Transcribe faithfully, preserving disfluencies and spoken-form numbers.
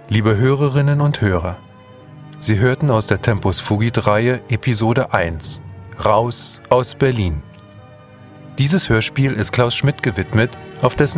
Liebe Hörerinnen und Hörer, Sie hörten aus der Tempus Fugit-Reihe Episode eins, Raus aus Berlin. Dieses Hörspiel ist Klaus Schmidt gewidmet, auf dessen